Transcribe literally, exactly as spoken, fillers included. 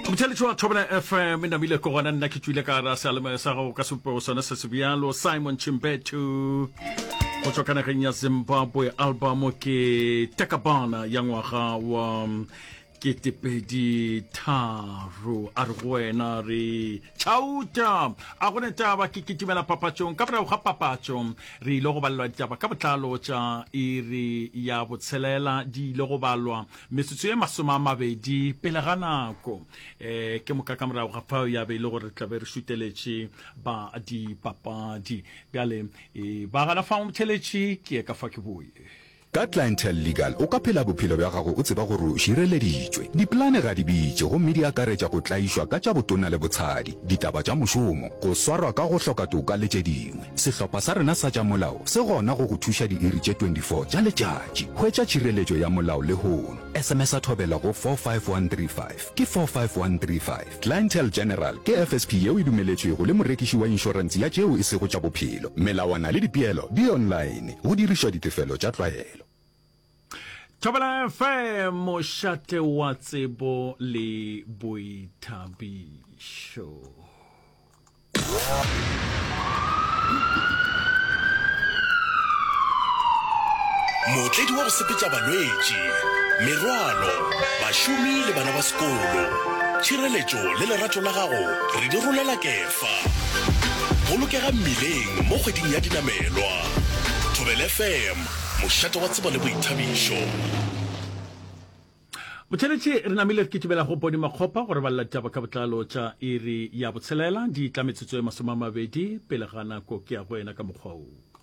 Mthelechwa Thobela F M inamile ko gona nna ke tswile ka ra salema sa go ka supo sona se se bialo Simon Chimbetu go tswa kana kenya Zimbabwe album ke Tekabana ya ngwaga wa ke tepedi tharo a re wena re chauta a gone taba ke kitimela papatšong ka bra ga papatšong re ile go balwa taba ka botlalo tša iri ya botshelela di ile go balwa metsotso e masoma a mabedi pele ga nako eh ke moka ka morago ga phao ya be ile gore tla be re shuteletše ba di papadi bjale e ba gana fa mtheletše ke ka fa ke boye ka Clientele Legal o ka phela bophelo bja gago o tseba gore o šireleditšwe diplane ga di bitše gomme di akaretša go tlaišwa ka tša botona le botshadi ditaba tša mošomo go swarwa ka go hloka toka le tše dingwe sehlopha sa rena sa tša molao se gona go go thuša diiri tše twenty-four tša letšatši hwetša tšhireletšo ya molao le hono sms a thobela go four five one three five ke four five one three five Clientele General ke F S P yeo e dumeletšwego le morekiši wa inšorense ya tšeo e sego tša bophelo melawana le dipeelo di online go dirišwa ditefelo tša tlwaelo. Thobela F M mošate wa tsebo le boithabišo. Motledi wa go sepetša balwetši, merwalo, bašomi le bana ba sekolo, tšhireletšo le lerato la gago re di rolela kefa. Bolokega mmileng mo kgweding ya dinamelwa. Thobela F M mošate wa tsebo le boithabišo. Motšheletše re namile ke tibela go bone makgopa gore ba lla taba ka botlalo tša iri ya botshelela di tla metsotso e masoma a mabedi pele ga nako ke ya go ena ka mokgwa o.